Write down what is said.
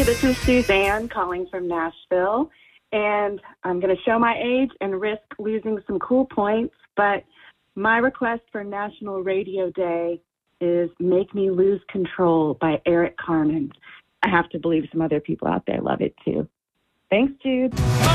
this is Suzanne calling from Nashville, and I'm going to show my age and risk losing some cool points, but my request for National Radio Day is Make Me Lose Control by Eric Carmen. I have to believe some other people out there love it too. Thanks, Jude.